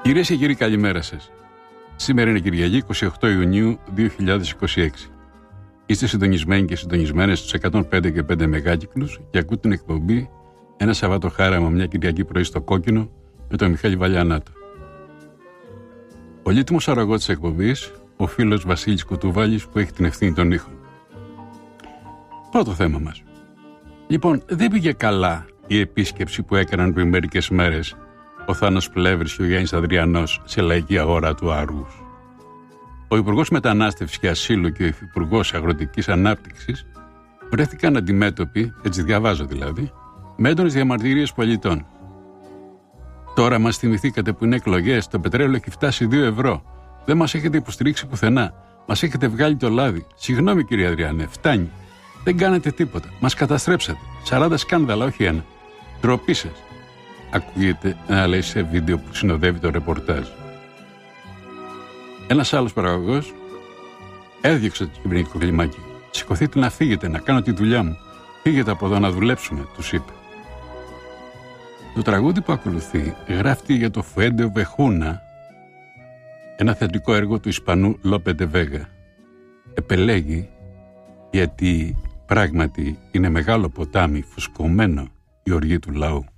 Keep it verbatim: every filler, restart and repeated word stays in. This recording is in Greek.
Κυρίες και κύριοι, καλημέρα σας. Σήμερα είναι Κυριακή, είκοσι οκτώ Ιουνίου δύο χιλιάδες είκοσι έξι. Είστε συντονισμένοι και συντονισμένες στους εκατόν πέντε και πέντε μεγάκυκλους και ακούτε την εκπομπή Ένα Σαββατοχάραμα, μια Κυριακή πρωί στο Κόκκινο με τον Μιχάλη Βαλιανάτο. Πολύτιμος αρρωγός της εκπομπής, ο φίλος Βασίλης Κουτουβάλης που έχει την ευθύνη των ήχων. Πρώτο θέμα μας. Λοιπόν, δεν πήγε καλά η επίσκεψη που έκαναν πριν μερικές μέρες ο Θάνος Πλεύρης και ο Γιάννης Αδριανός σε λαϊκή αγορά του Αργούς. Ο Υπουργός Μετανάστευσης και Ασύλου και ο Υπουργός Αγροτικής Ανάπτυξης βρέθηκαν αντιμέτωποι, έτσι διαβάζω δηλαδή, με έντονες διαμαρτυρίες πολιτών. Τώρα μας θυμηθήκατε που είναι εκλογές, το πετρέλαιο έχει φτάσει δύο ευρώ. Δεν μας έχετε υποστηρίξει πουθενά. Μας έχετε βγάλει το λάδι. Συγγνώμη κύριε Αδριανέ, φτάνει. Δεν κάνετε τίποτα. Μας καταστρέψατε. σαράντα σκάνδαλα, όχι ένα. Ντροπή σας. Ακούγεται να λέει σε βίντεο που συνοδεύει το ρεπορτάζ. Ένας άλλος παραγωγός έδιωξε το κυβερνητικό κλιμάκι. Σηκωθείτε να φύγετε, να κάνω τη δουλειά μου. Φύγετε από εδώ να δουλέψουμε, τους είπε. Το τραγούδι που ακολουθεί γράφτηκε για το Φουέντε Βεχούνα, ένα θεατρικό έργο του Ισπανού Λόπε ντε Βέγα. Επελέγει γιατί πράγματι είναι μεγάλο ποτάμι φουσκωμένο η οργή του λαού.